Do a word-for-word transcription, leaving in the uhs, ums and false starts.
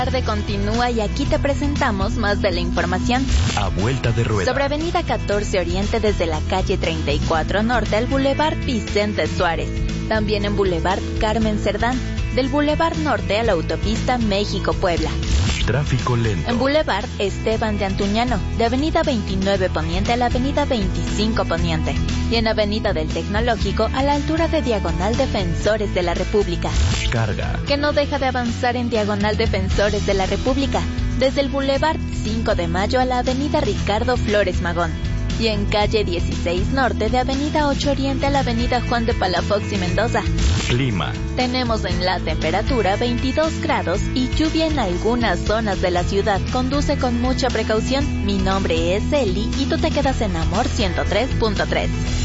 Tarde continúa y aquí te presentamos más de la información. A vuelta de rueda. Sobre Avenida catorce Oriente desde la calle treinta y cuatro Norte al Boulevard Vicente Suárez. También en Boulevard Carmen Cerdán. Del Boulevard Norte a la autopista México-Puebla. Tráfico lento. En Boulevard Esteban de Antuñano, de Avenida veintinueve Poniente a la Avenida veinticinco Poniente. Y en Avenida del Tecnológico a la altura de Diagonal Defensores de la República. Carga. Que no deja de avanzar en Diagonal Defensores de la República, desde el Boulevard cinco de Mayo a la Avenida Ricardo Flores Magón. Y en calle dieciséis Norte de Avenida ocho Oriente a la Avenida Juan de Palafox y Mendoza. Clima. Tenemos en la temperatura veintidós grados y lluvia en algunas zonas de la ciudad. Conduce con mucha precaución. Mi nombre es Eli y tú te quedas en Amor ciento tres punto tres.